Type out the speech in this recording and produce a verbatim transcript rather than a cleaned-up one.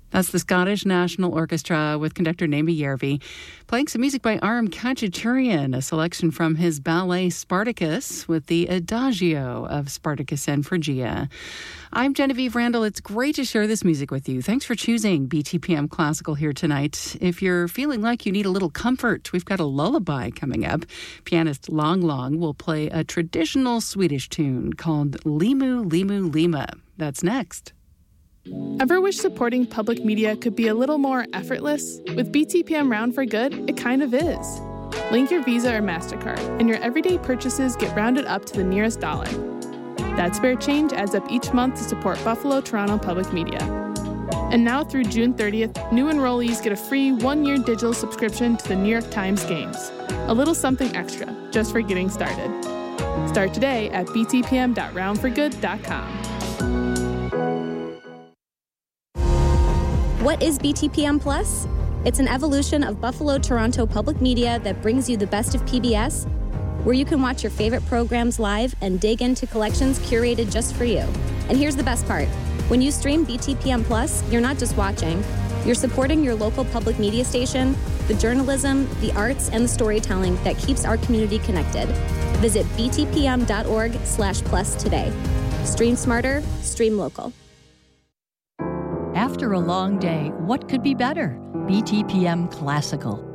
That's the Scottish National Orchestra with conductor Naomi Järvi, playing some music by Aram Khachaturian, a selection from his ballet Spartacus with the Adagio of Spartacus and Phrygia. I'm Genevieve Randall. It's great to share this music with you. Thanks for choosing B T P M Classical here tonight. If you're feeling like you need a little comfort, we've got a lullaby coming up. Pianist Lang Lang will play a traditional Swedish tune called Limu Limu Lima. That's next. Ever wish supporting public media could be a little more effortless? With B T P M Round for Good, it kind of is. Link your Visa or MasterCard, and your everyday purchases get rounded up to the nearest dollar. That spare change adds up each month to support Buffalo Toronto Public Media. And now through June thirtieth, new enrollees get a free one-year digital subscription to the New York Times Games. A little something extra, just for getting started. Start today at b t p m dot round for good dot com. What is B T P M Plus? It's an evolution of Buffalo Toronto Public Media that brings you the best of P B S, where you can watch your favorite programs live and dig into collections curated just for you. And here's the best part. When you stream B T P M Plus, you're not just watching. You're supporting your local public media station, the journalism, the arts, and the storytelling that keeps our community connected. Visit b t p m dot org slash plus today. Stream smarter, stream local. After a long day, what could be better? B T P M Classical.